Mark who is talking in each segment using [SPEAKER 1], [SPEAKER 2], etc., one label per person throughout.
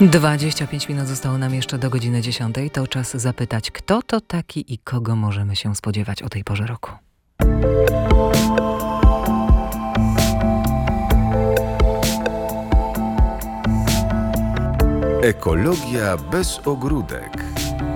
[SPEAKER 1] 25 minut zostało nam jeszcze do godziny 10. To czas zapytać, kto to taki i kogo możemy się spodziewać o tej porze roku.
[SPEAKER 2] Ekologia bez ogródek.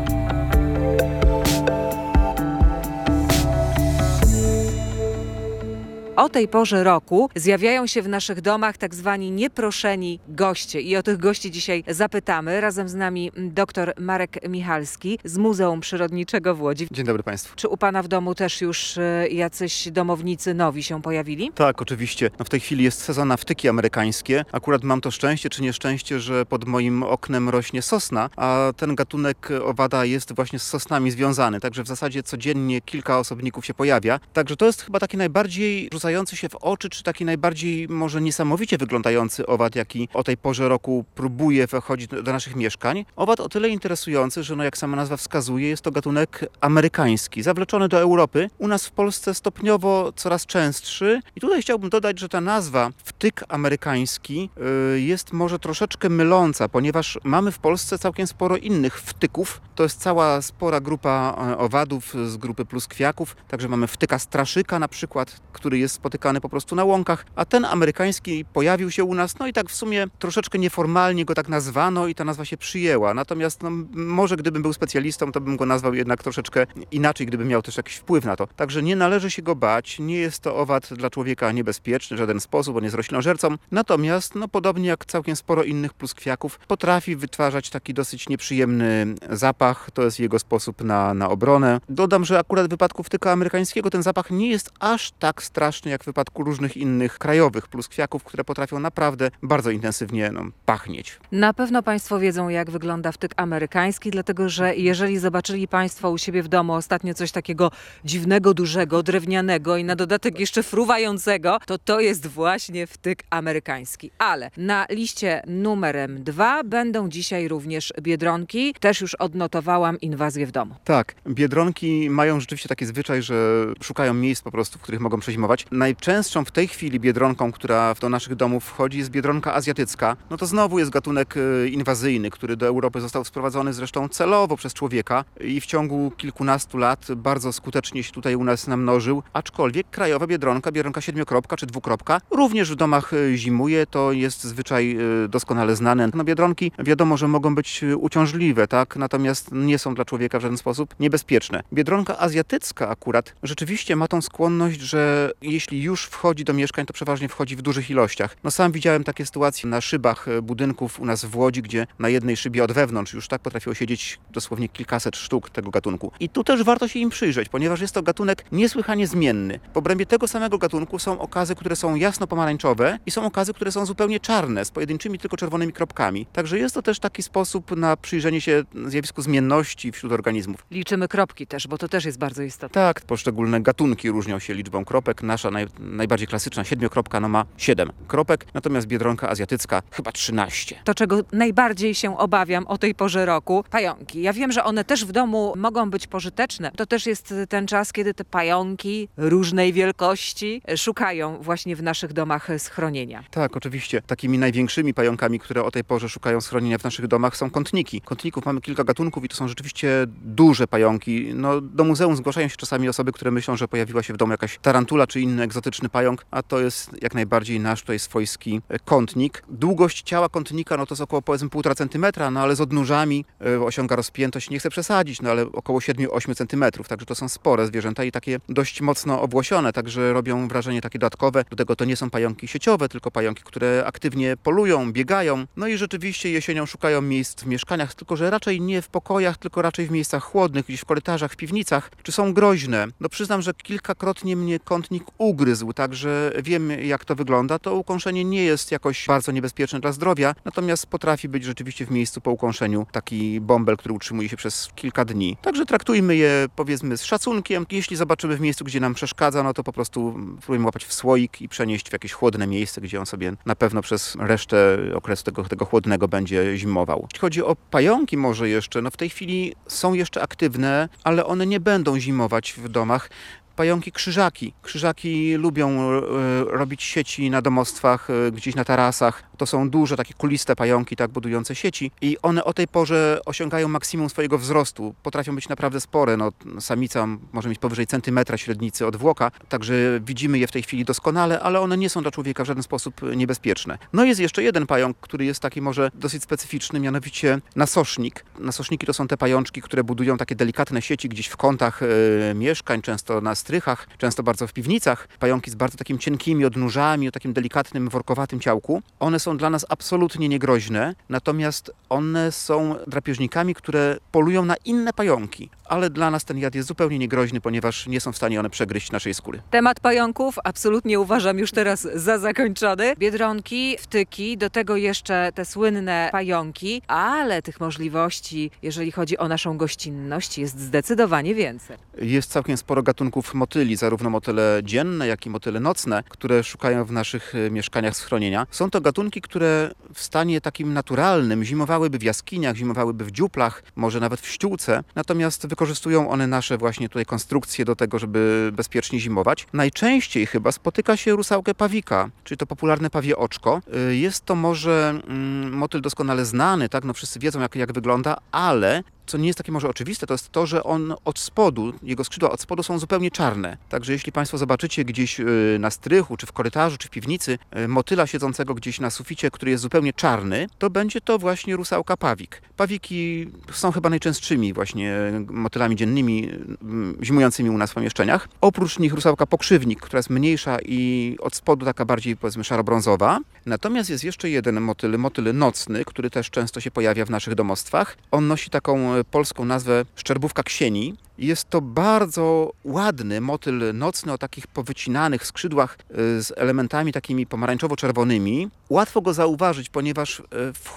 [SPEAKER 1] O tej porze roku zjawiają się w naszych domach tak zwani nieproszeni goście i o tych gości dzisiaj zapytamy. Razem z nami dr Marek Michalski z Muzeum Przyrodniczego w Łodzi.
[SPEAKER 3] Dzień dobry Państwu.
[SPEAKER 1] Czy u Pana w domu też już jacyś domownicy nowi się pojawili?
[SPEAKER 3] Tak, oczywiście. W tej chwili jest sezon na wtyki amerykańskie. Akurat mam to szczęście czy nieszczęście, że pod moim oknem rośnie sosna, a ten gatunek owada jest właśnie z sosnami związany. Także w zasadzie codziennie kilka osobników się pojawia. Także to jest chyba taki najbardziej rzucający się w oczy, czy taki najbardziej może niesamowicie wyglądający owad, jaki o tej porze roku próbuje wchodzić do naszych mieszkań. Owad o tyle interesujący, że jak sama nazwa wskazuje, jest to gatunek amerykański, zawleczony do Europy. U nas w Polsce stopniowo coraz częstszy. I tutaj chciałbym dodać, że ta nazwa wtyk amerykański jest może troszeczkę myląca, ponieważ mamy w Polsce całkiem sporo innych wtyków. To jest cała spora grupa owadów z grupy pluskwiaków. Także mamy wtyka straszyka na przykład, który jest spotykany po prostu na łąkach, a ten amerykański pojawił się u nas, no i tak w sumie troszeczkę nieformalnie go tak nazwano i ta nazwa się przyjęła. Natomiast może gdybym był specjalistą, to bym go nazwał jednak troszeczkę inaczej, gdybym miał też jakiś wpływ na to. Także nie należy się go bać, nie jest to owad dla człowieka niebezpieczny w żaden sposób, on jest roślinożercą. Natomiast, podobnie jak całkiem sporo innych pluskwiaków, potrafi wytwarzać taki dosyć nieprzyjemny zapach, to jest jego sposób na obronę. Dodam, że akurat w wypadku wtyka amerykańskiego ten zapach nie jest aż tak straszny, jak w wypadku różnych innych krajowych pluskwiaków, które potrafią naprawdę bardzo intensywnie pachnieć.
[SPEAKER 1] Na pewno Państwo wiedzą, jak wygląda wtyk amerykański, dlatego że jeżeli zobaczyli Państwo u siebie w domu ostatnio coś takiego dziwnego, dużego, drewnianego i na dodatek jeszcze fruwającego, to jest właśnie wtyk amerykański. Ale na liście numerem 2 będą dzisiaj również biedronki. Też już odnotowałam inwazję w domu.
[SPEAKER 3] Tak, biedronki mają rzeczywiście taki zwyczaj, że szukają miejsc po prostu, w których mogą przezimować. Najczęstszą w tej chwili biedronką, która do naszych domów wchodzi, jest biedronka azjatycka. To znowu jest gatunek inwazyjny, który do Europy został sprowadzony zresztą celowo przez człowieka i w ciągu kilkunastu lat bardzo skutecznie się tutaj u nas namnożył. Aczkolwiek krajowa biedronka siedmiokropka czy dwukropka, również w domach zimuje. To jest zwyczaj doskonale znany. Biedronki wiadomo, że mogą być uciążliwe, tak? Natomiast nie są dla człowieka w żaden sposób niebezpieczne. Biedronka azjatycka akurat rzeczywiście ma tą skłonność, że jeśli już wchodzi do mieszkań, to przeważnie wchodzi w dużych ilościach. Sam widziałem takie sytuacje na szybach budynków u nas w Łodzi, gdzie na jednej szybie od wewnątrz już tak potrafiło siedzieć dosłownie kilkaset sztuk tego gatunku. I tu też warto się im przyjrzeć, ponieważ jest to gatunek niesłychanie zmienny. W obrębie tego samego gatunku są okazy, które są jasno pomarańczowe i są okazy, które są zupełnie czarne, z pojedynczymi tylko czerwonymi kropkami. Także jest to też taki sposób na przyjrzenie się zjawisku zmienności wśród organizmów.
[SPEAKER 1] Liczymy kropki też, bo to też jest bardzo istotne.
[SPEAKER 3] Tak, poszczególne gatunki różnią się liczbą kropek. Nasza najbardziej klasyczna siedmiokropka ma 7 kropek, natomiast biedronka azjatycka chyba 13.
[SPEAKER 1] To, czego najbardziej się obawiam o tej porze roku, pająki. Ja wiem, że one też w domu mogą być pożyteczne. To też jest ten czas, kiedy te pająki różnej wielkości szukają właśnie w naszych domach schronienia.
[SPEAKER 3] Tak, oczywiście. Takimi największymi pająkami, które o tej porze szukają schronienia w naszych domach, są kątniki. Kątników mamy kilka gatunków i to są rzeczywiście duże pająki. Do muzeum zgłaszają się czasami osoby, które myślą, że pojawiła się w domu jakaś tarantula czy inny egzotyczny pająk, a to jest jak najbardziej nasz tutaj swojski kątnik. Długość ciała kątnika to jest około powiedzmy 1,5 centymetra, ale z odnóżami osiąga rozpiętość, nie chcę przesadzić, ale około 7-8 centymetrów, także to są spore zwierzęta i takie dość mocno owłosione, także robią wrażenie takie dodatkowe. Do tego to nie są pająki sieciowe, tylko pająki, które aktywnie polują, biegają. I rzeczywiście jesienią szukają miejsc w mieszkaniach, tylko że raczej nie w pokojach, tylko raczej w miejscach chłodnych, gdzieś w korytarzach, w piwnicach, czy są groźne. Przyznam, że kilkakrotnie mnie kątnik ugryzł, także wiem, jak to wygląda. To ukąszenie nie jest jakoś bardzo niebezpieczne dla zdrowia, natomiast potrafi być rzeczywiście w miejscu po ukąszeniu taki bąbel, który utrzymuje się przez kilka dni. Także traktujmy je, powiedzmy, z szacunkiem. Jeśli zobaczymy w miejscu, gdzie nam przeszkadza, to po prostu próbujmy łapać w słoik i przenieść w jakieś chłodne miejsce, gdzie on sobie na pewno przez resztę okresu tego chłodnego będzie zimował. Jeśli chodzi o pająki może jeszcze, w tej chwili są jeszcze aktywne, ale one nie będą zimować w domach. pająki krzyżaki. Krzyżaki lubią robić sieci na domostwach, gdzieś na tarasach. To są duże, takie kuliste pająki, tak, budujące sieci i one o tej porze osiągają maksimum swojego wzrostu. Potrafią być naprawdę spore. No, samica może mieć powyżej centymetra średnicy odwłoka, także widzimy je w tej chwili doskonale, ale one nie są dla człowieka w żaden sposób niebezpieczne. No jest jeszcze jeden pająk, który jest taki może dosyć specyficzny, mianowicie nasosznik. Nasoszniki to są te pajączki, które budują takie delikatne sieci gdzieś w kątach mieszkań, często na strychach, często bardzo w piwnicach. Pająki z bardzo takimi cienkimi odnóżami, o takim delikatnym, workowatym ciałku. One są dla nas absolutnie niegroźne, natomiast one są drapieżnikami, które polują na inne pająki. Ale dla nas ten jad jest zupełnie niegroźny, ponieważ nie są w stanie one przegryźć naszej skóry.
[SPEAKER 1] Temat pająków absolutnie uważam już teraz za zakończony. Biedronki, wtyki, do tego jeszcze te słynne pająki, ale tych możliwości, jeżeli chodzi o naszą gościnność, jest zdecydowanie więcej.
[SPEAKER 3] Jest całkiem sporo gatunków motyli, zarówno motyle dzienne, jak i motyle nocne, które szukają w naszych mieszkaniach schronienia. Są to gatunki, które w stanie takim naturalnym zimowałyby w jaskiniach, zimowałyby w dziuplach, może nawet w ściółce, natomiast wykorzystują one nasze właśnie tutaj konstrukcje do tego, żeby bezpiecznie zimować. Najczęściej chyba spotyka się rusałkę pawika, czyli to popularne pawie oczko. Jest to może motyl doskonale znany, tak? No wszyscy wiedzą jak wygląda, ale co nie jest takie może oczywiste, to jest to, że on od spodu, jego skrzydła od spodu są zupełnie czarne. Także jeśli Państwo zobaczycie gdzieś na strychu, czy w korytarzu, czy w piwnicy motyla siedzącego gdzieś na suficie, który jest zupełnie czarny, to będzie to właśnie rusałka pawik. Pawiki są chyba najczęstszymi właśnie motylami dziennymi zimującymi u nas w pomieszczeniach. Oprócz nich rusałka pokrzywnik, która jest mniejsza i od spodu taka bardziej powiedzmy szaro-brązowa. Natomiast jest jeszcze jeden motyl nocny, który też często się pojawia w naszych domostwach. On nosi taką polską nazwę szczerbówka ksieni. Jest to bardzo ładny motyl nocny o takich powycinanych skrzydłach z elementami takimi pomarańczowo-czerwonymi. Łatwo go zauważyć, ponieważ w